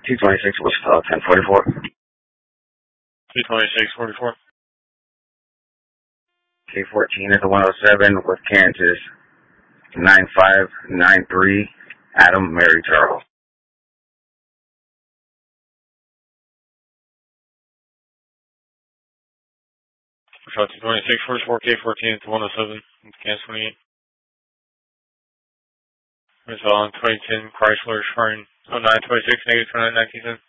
T26 was 1044. T2644. K14 is the 107 with Kansas 9593, Adam Mary Charles. T2644, K14 is the 107 with Kansas 28. It's on 2010 Chrysler Shrine 0926 -2919.